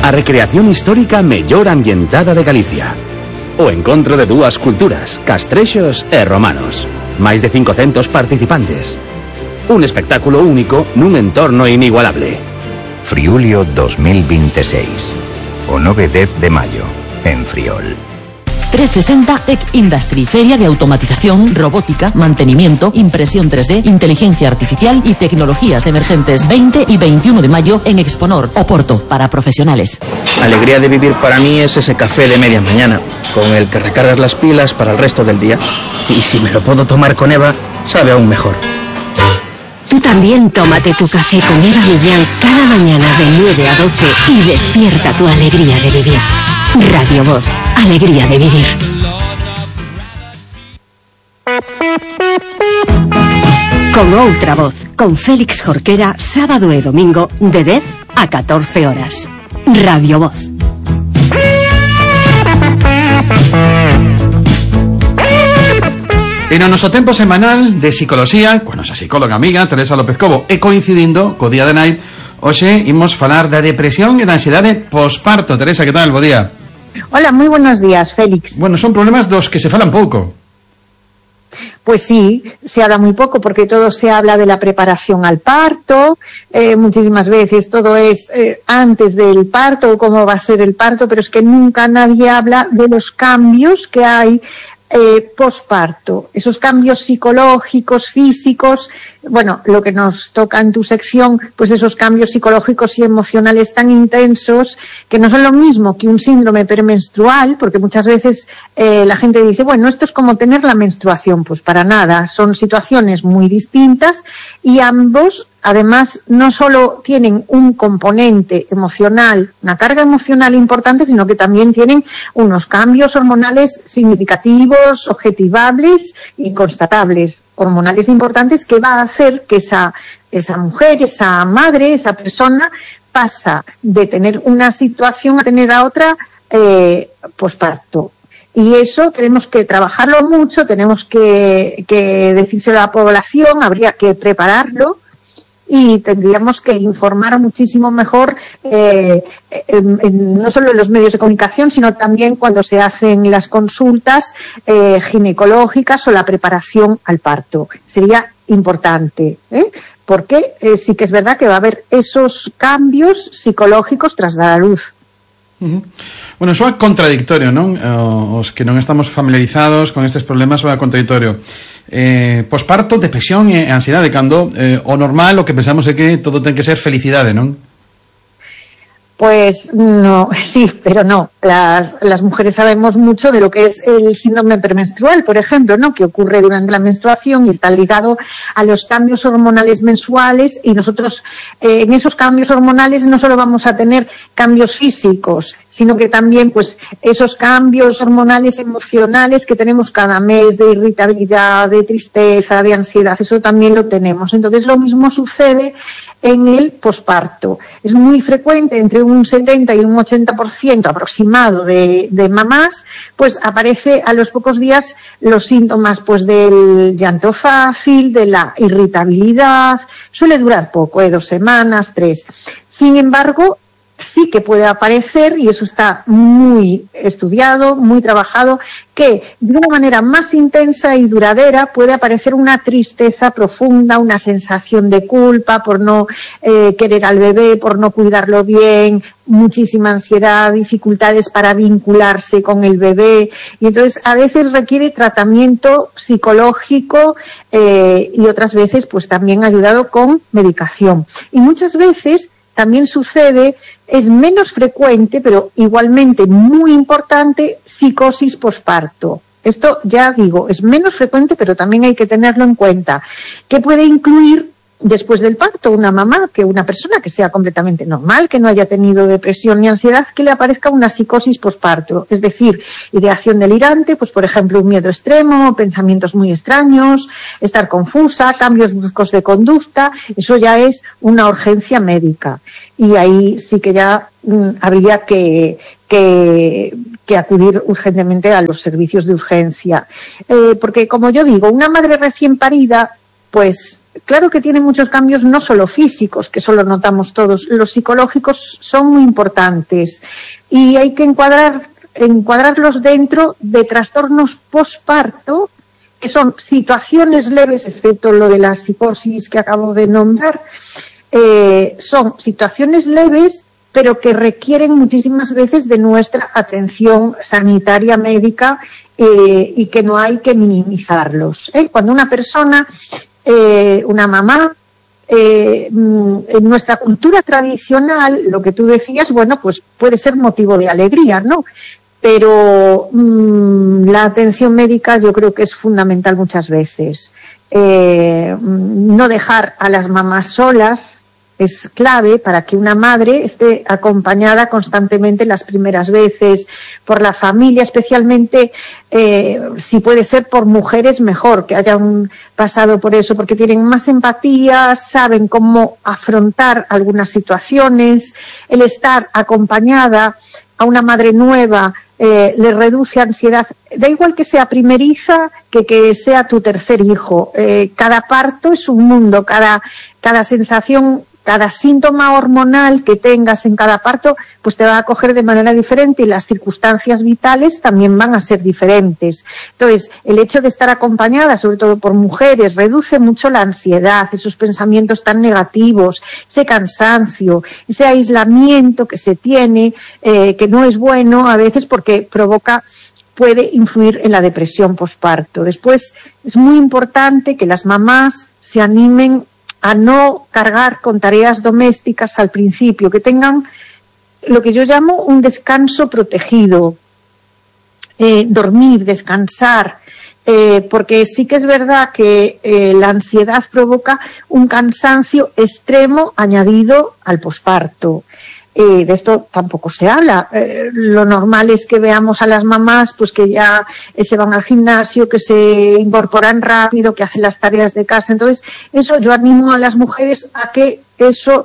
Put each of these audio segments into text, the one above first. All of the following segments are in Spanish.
a recreación histórica mellor ambientada de Galicia. O encontro de dúas culturas, castrexos e romanos. Máis de 500 participantes. Un espectáculo único nun entorno inigualable. Friulio 2026. O 9-10 de maio, en Friol. 360 Tech Industry, feria de automatización, robótica, mantenimiento, impresión 3D, inteligencia artificial y tecnologías emergentes. 20 y 21 de mayo en Exponor, Oporto, para profesionales. Alegría de vivir para mí es ese café de media mañana, con el que recargas las pilas para el resto del día. Y si me lo puedo tomar con Eva, sabe aún mejor. Tú también tómate tu café con Eva Millán cada mañana de 9 a 12 y despierta tu alegría de vivir. Radio Voz, alegría de vivir. Con outra voz, con Félix Jorquera, sábado e domingo de 10 a 14 horas. Radio Voz. E no noso tempo semanal de psicoloxía, coa nosa psicóloga amiga Teresa López Cobo, e coincidindo co Día de Nai, hoxe imos falar da depresión e da ansiedade posparto. Teresa, que tal? Bo día. Hola, muy buenos días, Félix. Bueno, son problemas dos que se falan pouco. Pues sí, se habla muy poco porque todo se habla de la preparación al parto, muchísimas veces todo es antes del parto o cómo va a ser el parto, pero es que nunca nadie habla de los cambios que hay posparto, esos cambios psicológicos, físicos, bueno, lo que nos toca en tu sección, pues esos cambios psicológicos y emocionales tan intensos que no son lo mismo que un síndrome premenstrual, porque muchas veces la gente dice, bueno, esto es como tener la menstruación, pues para nada, son situaciones muy distintas y ambos además no solo tienen un componente emocional, una carga emocional importante, sino que también tienen unos cambios hormonales significativos, objetivables y constatables, hormonales importantes, que va a hacer que esa mujer, esa madre, esa persona pasa de tener una situación a tener a otra posparto. Y eso tenemos que trabajarlo mucho, tenemos que decírselo a la población, habría que prepararlo. Y tendríamos que informar muchísimo mejor, no solo en los medios de comunicación, sino también cuando se hacen las consultas ginecológicas o la preparación al parto. Sería importante, porque sí que es verdad que va a haber esos cambios psicológicos tras dar a luz. Bueno, soa contradictorio, non? Os que non estamos familiarizados con estes problemas soa contradictorio. Posparto, depresión e ansiedade, cando o normal, o que pensamos é que todo ten que ser felicidade, non? Pues no, sí, pero no. Las mujeres sabemos mucho de lo que es el síndrome premenstrual, por ejemplo, ¿no? Que ocurre durante la menstruación y está ligado a los cambios hormonales mensuales, y nosotros en esos cambios hormonales no solo vamos a tener cambios físicos, sino que también pues esos cambios hormonales emocionales que tenemos cada mes, de irritabilidad, de tristeza, de ansiedad, eso también lo tenemos. Entonces lo mismo sucede en el posparto. Es muy frecuente, entre un 70 y un 80% aproximado de mamás, pues aparece a los pocos días los síntomas pues del llanto fácil, de la irritabilidad. Suele durar poco, 2 semanas, 3. Sin embargo, sí que puede aparecer, y eso está muy estudiado, muy trabajado, que de una manera más intensa y duradera puede aparecer una tristeza profunda, una sensación de culpa por no querer al bebé, por no cuidarlo bien, muchísima ansiedad, dificultades para vincularse con el bebé, y entonces a veces requiere tratamiento psicológico y otras veces pues también ayudado con medicación. Y muchas veces también sucede, es menos frecuente, pero igualmente muy importante, psicosis posparto. Esto, ya digo, es menos frecuente, pero también hay que tenerlo en cuenta, que puede incluir después del parto una mamá, que una persona que sea completamente normal, que no haya tenido depresión ni ansiedad, que le aparezca una psicosis posparto, es decir, ideación delirante, pues por ejemplo un miedo extremo, pensamientos muy extraños, estar confusa, cambios bruscos de conducta. Eso ya es una urgencia médica, y ahí sí que ya habría que acudir urgentemente a los servicios de urgencia, porque como yo digo, una madre recién parida pues claro que tiene muchos cambios, no solo físicos, que eso lo notamos todos, los psicológicos son muy importantes y hay que encuadrarlos dentro de trastornos posparto, que son situaciones leves, excepto lo de la psicosis que acabo de nombrar, son situaciones leves, pero que requieren muchísimas veces de nuestra atención sanitaria médica y que no hay que minimizarlos. Cuando una persona, una mamá, en nuestra cultura tradicional, lo que tú decías, bueno, pues puede ser motivo de alegría, ¿no? Pero la atención médica yo creo que es fundamental muchas veces. No dejar a las mamás solas es clave para que una madre esté acompañada constantemente las primeras veces por la familia, especialmente si puede ser por mujeres, mejor que hayan pasado por eso, porque tienen más empatía, saben cómo afrontar algunas situaciones. El estar acompañada a una madre nueva le reduce ansiedad. Da igual que sea primeriza que sea tu tercer hijo. Cada parto es un mundo, cada sensación, cada síntoma hormonal que tengas en cada parto, pues te va a coger de manera diferente y las circunstancias vitales también van a ser diferentes. Entonces, el hecho de estar acompañada, sobre todo por mujeres, reduce mucho la ansiedad, esos pensamientos tan negativos, ese cansancio, ese aislamiento que se tiene, que no es bueno a veces porque puede influir en la depresión posparto. Después, es muy importante que las mamás se animen a no cargar con tareas domésticas al principio, que tengan lo que yo llamo un descanso protegido, dormir, descansar, porque sí que es verdad que la ansiedad provoca un cansancio extremo añadido al posparto. De esto tampoco se habla. Lo normal es que veamos a las mamás pues que ya se van al gimnasio, que se incorporan rápido, que hacen las tareas de casa. Entonces, eso yo animo a las mujeres a que eso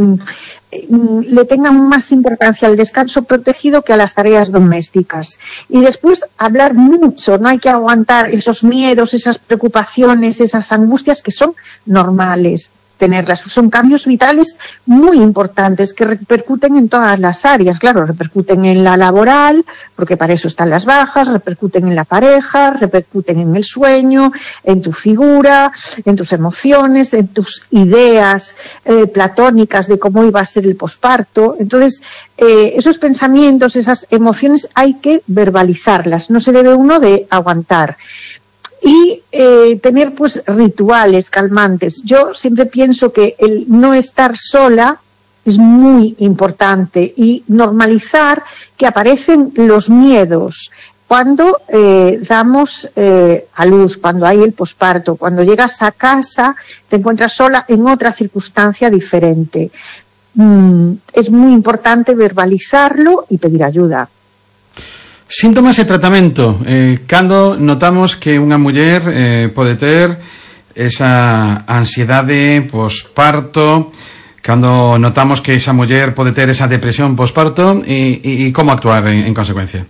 le tengan más importancia al descanso protegido que a las tareas domésticas. Y después hablar mucho, no hay que aguantar esos miedos, esas preocupaciones, esas angustias que son normales tenerlas. Son cambios vitales muy importantes que repercuten en todas las áreas. Claro, repercuten en la laboral, porque para eso están las bajas, repercuten en la pareja, repercuten en el sueño, en tu figura, en tus emociones, en tus ideas platónicas de cómo iba a ser el posparto. Entonces, esos pensamientos, esas emociones hay que verbalizarlas, no se debe uno de aguantar. Y tener pues rituales calmantes. Yo siempre pienso que el no estar sola es muy importante y normalizar que aparecen los miedos cuando damos a luz, cuando hay el posparto, cuando llegas a casa te encuentras sola en otra circunstancia diferente. Es muy importante verbalizarlo y pedir ayuda. Síntomas e tratamento. Cando notamos que unha muller pode ter esa ansiedade posparto, cando notamos que esa muller pode ter esa depresión posparto e como actuar en consecuencia?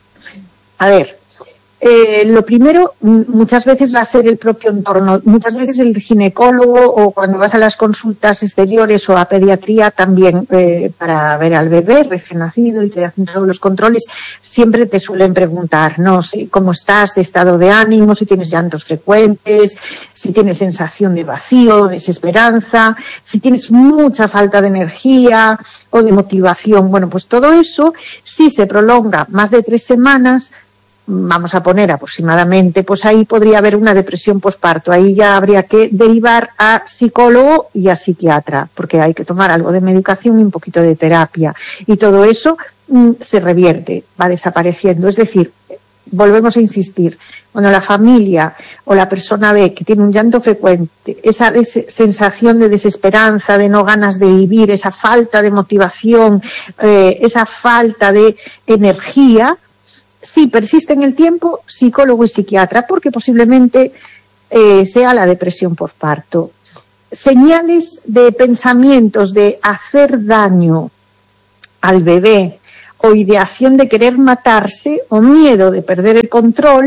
A ver, lo primero muchas veces va a ser el propio entorno. Muchas veces el ginecólogo o cuando vas a las consultas exteriores o a pediatría también para ver al bebé recién nacido y te hacen todos los controles, siempre te suelen preguntar, ¿no? Cómo estás de estado de ánimo, si tienes llantos frecuentes, si tienes sensación de vacío, desesperanza, si tienes mucha falta de energía o de motivación. Bueno, pues todo eso, si se prolonga más de 3 semanas, vamos a poner aproximadamente, pues ahí podría haber una depresión posparto. Ahí ya habría que derivar a psicólogo y a psiquiatra, porque hay que tomar algo de medicación y un poquito de terapia. Y todo eso se revierte, va desapareciendo. Es decir, volvemos a insistir, cuando la familia o la persona ve que tiene un llanto frecuente, esa sensación de desesperanza, de no ganas de vivir, esa falta de motivación, esa falta de energía, si persiste en el tiempo, psicólogo y psiquiatra, porque posiblemente sea la depresión posparto. Señales de pensamientos de hacer daño al bebé o ideación de querer matarse o miedo de perder el control,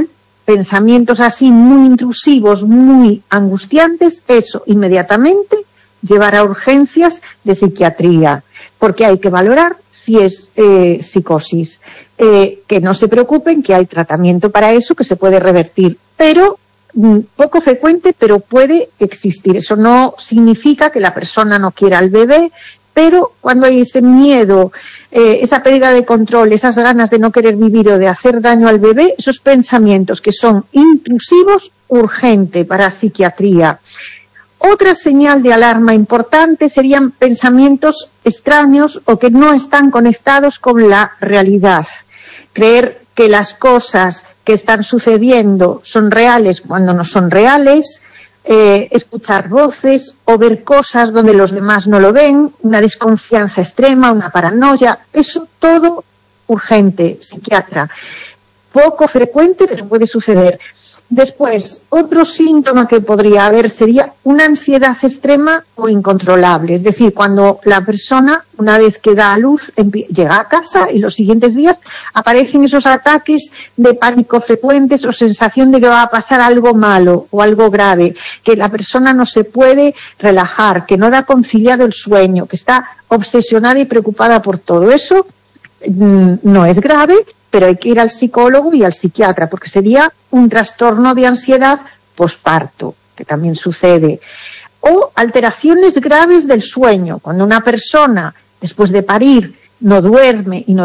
pensamientos así muy intrusivos, muy angustiantes, eso inmediatamente llevar a urgencias de psiquiatría, porque hay que valorar si es psicosis. Que no se preocupen, que hay tratamiento para eso, que se puede revertir, pero poco frecuente, pero puede existir. Eso no significa que la persona no quiera al bebé, pero cuando hay ese miedo, esa pérdida de control, esas ganas de no querer vivir o de hacer daño al bebé, esos pensamientos que son intrusivos, urgente para psiquiatría. Otra señal de alarma importante serían pensamientos extraños o que no están conectados con la realidad. Creer que las cosas que están sucediendo son reales cuando no son reales, escuchar voces o ver cosas donde los demás no lo ven, una desconfianza extrema, una paranoia, eso todo urgente, psiquiatra. Poco frecuente, pero puede suceder. Después, otro síntoma que podría haber sería una ansiedad extrema o incontrolable. Es decir, cuando la persona, una vez que da a luz, llega a casa y los siguientes días aparecen esos ataques de pánico frecuentes o sensación de que va a pasar algo malo o algo grave, que la persona no se puede relajar, que no da conciliado el sueño, que está obsesionada y preocupada por todo eso. No es grave, pero hay que ir al psicólogo y al psiquiatra, porque sería un trastorno de ansiedad posparto, que también sucede. O alteraciones graves del sueño, cuando una persona, después de parir, no duerme, no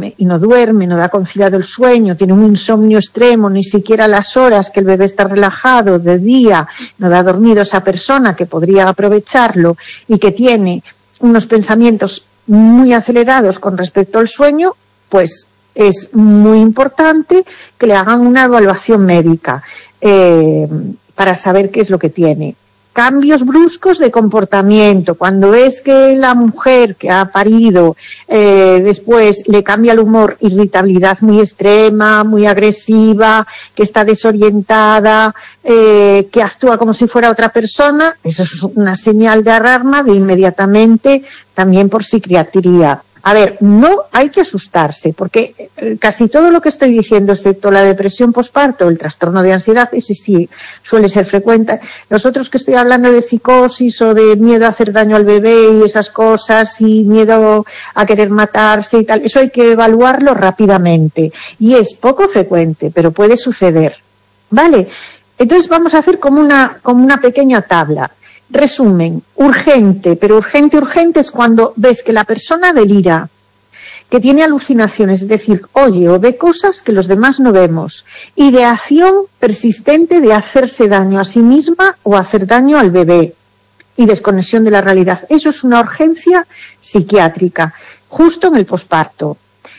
da conciliado el sueño, tiene un insomnio extremo, ni siquiera las horas que el bebé está relajado de día, no da dormido esa persona que podría aprovecharlo y que tiene unos pensamientos muy acelerados con respecto al sueño, pues es muy importante que le hagan una evaluación médica para saber qué es lo que tiene. Cambios bruscos de comportamiento. Cuando ves que la mujer que ha parido después le cambia el humor, irritabilidad muy extrema, muy agresiva, que está desorientada, que actúa como si fuera otra persona, eso es una señal de alarma de inmediatamente también por psiquiatría. A ver, no hay que asustarse, porque casi todo lo que estoy diciendo, excepto la depresión posparto, el trastorno de ansiedad, ese sí suele ser frecuente. Los otros que estoy hablando de psicosis o de miedo a hacer daño al bebé y esas cosas, y miedo a querer matarse y tal, eso hay que evaluarlo rápidamente. Y es poco frecuente, pero puede suceder. ¿Vale? Entonces vamos a hacer como una pequeña tabla. Resumen, urgente, pero urgente es cuando ves que la persona delira, que tiene alucinaciones, es decir, oye o ve cosas que los demás no vemos. Ideación persistente de hacerse daño a sí misma o hacer daño al bebé. Y desconexión de la realidad. Eso es una urgencia psiquiátrica, justo en el posparto.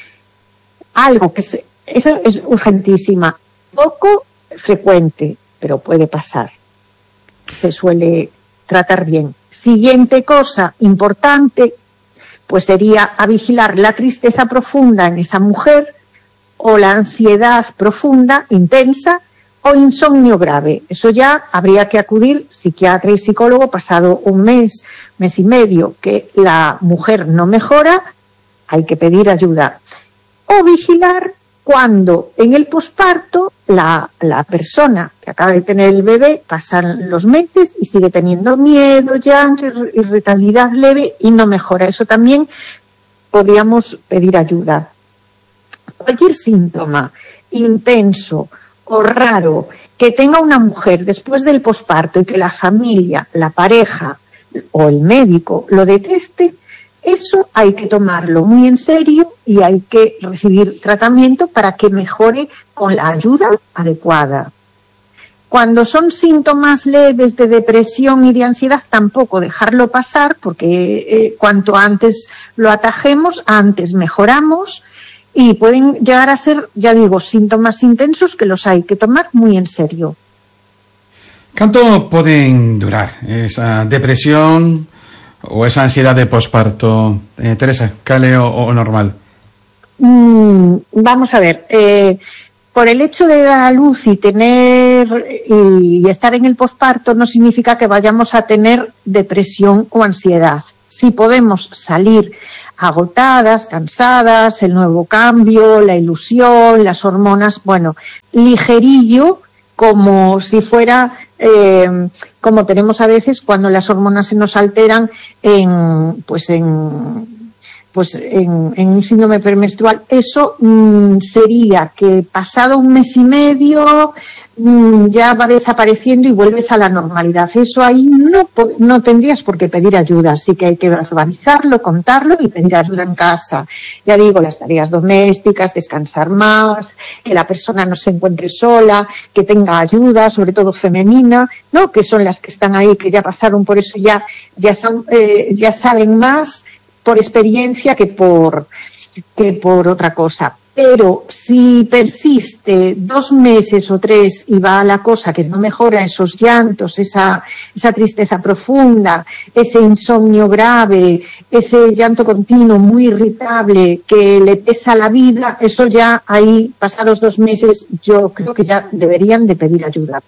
Algo que eso es urgentísima, poco frecuente, pero puede pasar. Se suele tratar bien. Siguiente cosa importante, pues sería a vigilar la tristeza profunda en esa mujer o la ansiedad profunda, intensa o insomnio grave. Eso ya habría que acudir psiquiatra y psicólogo pasado un mes y medio, que la mujer no mejora, hay que pedir ayuda. O vigilar cuando en el posparto la persona que acaba de tener el bebé pasan los meses y sigue teniendo miedo, llanto, irritabilidad leve y no mejora. Eso también podríamos pedir ayuda. Cualquier síntoma intenso o raro que tenga una mujer después del posparto y que la familia, la pareja o el médico lo detecte, eso hay que tomarlo muy en serio y hay que recibir tratamiento para que mejore con la ayuda adecuada. Cuando son síntomas leves de depresión y de ansiedad, tampoco dejarlo pasar, porque cuanto antes lo atajemos, antes mejoramos, y pueden llegar a ser, ya digo, síntomas intensos que los hay que tomar muy en serio. ¿Cuánto pueden durar esa depresión o esa ansiedad de posparto? Teresa, ¿cale o normal? Vamos a ver, por el hecho de dar a luz y estar en el posparto no significa que vayamos a tener depresión o ansiedad. si podemos salir agotadas, cansadas, el nuevo cambio, la ilusión, las hormonas, bueno, ligerillo, como si fuera, como tenemos a veces cuando las hormonas se nos alteran en un síndrome premenstrual. Eso sería que pasado un mes y medio ya va desapareciendo y vuelves a la normalidad. Eso ahí no tendrías por qué pedir ayuda, así que hay que verbalizarlo, contarlo y pedir ayuda en casa. Ya digo, las tareas domésticas, descansar más, que la persona no se encuentre sola, que tenga ayuda, sobre todo femenina, ¿no? Que son las que están ahí, que ya pasaron por eso, ya saben más por experiencia que por otra cosa. Pero si persiste 2 meses o 3 y va a la cosa que no mejora, esos llantos, esa tristeza profunda, ese insomnio grave, ese llanto continuo muy irritable que le pesa la vida, eso ya ahí, pasados 2 meses, yo creo que ya deberían de pedir ayuda.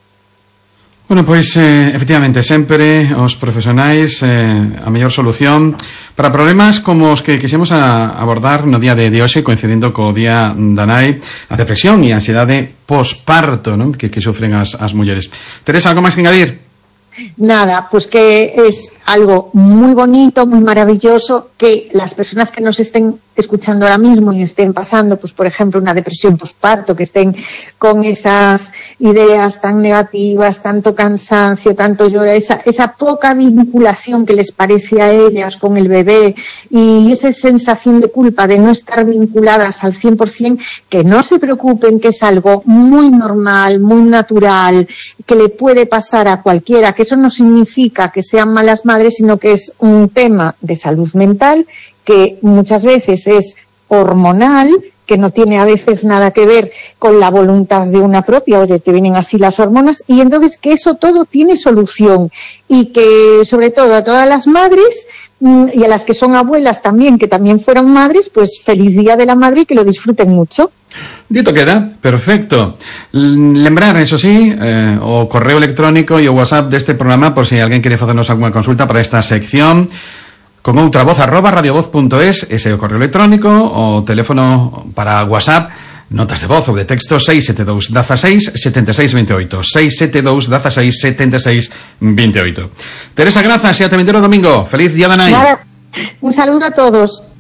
Bueno, pois, efectivamente, sempre os profesionais a mellor solución para problemas como os que quixemos abordar no día de hoxe, coincidendo co día da nai, a depresión e a ansiedade posparto, non? Que sufren as mulleres. Teresa, algo máis que engadir? Nada, pues que es algo muy bonito, muy maravilloso, que las personas que nos estén escuchando ahora mismo y estén pasando, pues por ejemplo, una depresión posparto, que estén con esas ideas tan negativas, tanto cansancio, tanto llora, esa poca vinculación que les parece a ellas con el bebé y esa sensación de culpa de no estar vinculadas al 100%, que no se preocupen, que es algo muy normal, muy natural, que le puede pasar a cualquiera, que eso no significa que sean malas madres, sino que es un tema de salud mental que muchas veces es hormonal, que no tiene a veces nada que ver con la voluntad de una propia, oye, te vienen así las hormonas, y entonces que eso todo tiene solución y que sobre todo a todas las madres y a las que son abuelas también, que también fueron madres, pues feliz Día de la Madre y que lo disfruten mucho. Dito queda, perfecto. Lembrar, eso sí, o correo electrónico e o WhatsApp deste programa por si alguén quere facernos alguna consulta para esta sección. Con outra voz @radiovoz.es, ese é o correo electrónico, o teléfono para WhatsApp, notas de voz ou de texto 672 16 76 28, 672 16 76 28. Teresa, grazas e ate vindeiro domingo. Feliz Día da Nai. Un saludo a todos.